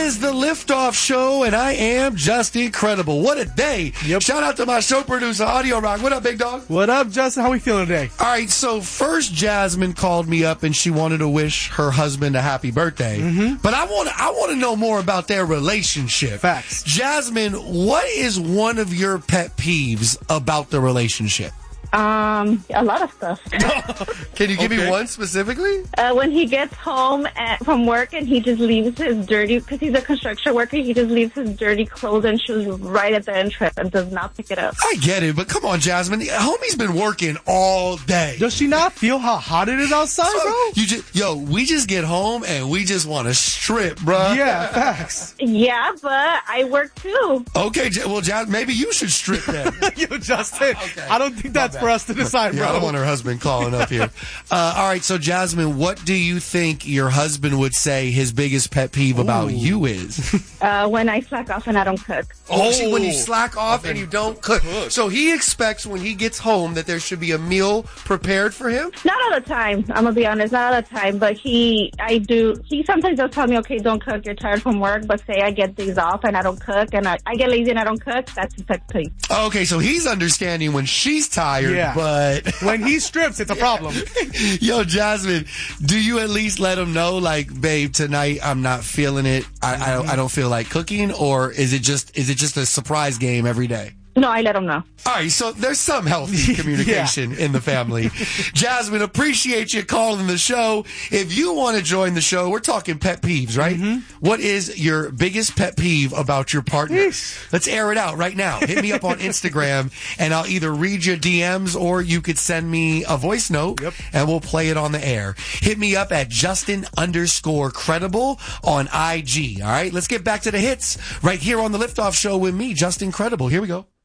is the Liftoff Show, and I am just incredible. What a day. Yep. Shout out to my show producer, Audio Rock. What up, big dog? What up, Justin? How we feeling today? All right, so first Jasmine called me up, and she wanted to wish her husband a happy birthday. But I want to know more about their relationship. Facts. Jasmine, what is one of your pet peeves about the relationship? A lot of stuff. Can you give me one specifically? When he gets home from work and he just leaves his dirty, because he's a construction worker, he just leaves his dirty clothes and shoes right at the entrance and does not pick it up. I get it, but come on, Jasmine. Homie's been working all day. Does she not feel how hot it is outside, bro? We just get home and we just want to strip, bro. Yeah, facts. Yeah, but I work too. Okay, well, Jasmine, maybe you should strip then. Yo, Justin, Okay. I don't think that's for us to decide, bro. Yeah, I don't want her husband calling up here. All right, so Jasmine, what do you think your husband would say his biggest pet peeve about you is? When I slack off and I don't cook. See, when you slack off and you don't cook. So he expects when he gets home that there should be a meal prepared for him? Not all the time. I'm going to be honest, not all the time. But he sometimes does tell me, okay, don't cook, you're tired from work. But say I get days off and I don't cook and I get lazy and I don't cook, that's his pet peeve. Okay, so he's understanding when she's tired, Yeah. but... When he strips, it's a problem. Yo, Jasmine, do you at least let him know, like, babe, tonight I'm not feeling it, I don't feel like cooking, or is it just a surprise game every day? No, I let him know. All right, so there's some healthy communication in the family. Jasmine, appreciate you calling the show. If you want to join the show, we're talking pet peeves, right? What is your biggest pet peeve about your partner? Let's air it out right now. Hit me up on Instagram, and I'll either read your DMs or you could send me a voice note, and we'll play it on the air. Hit me up at Justin_Credible on IG. All right, let's get back to the hits right here on the Liftoff Show with me, Justin Credible. Here we go.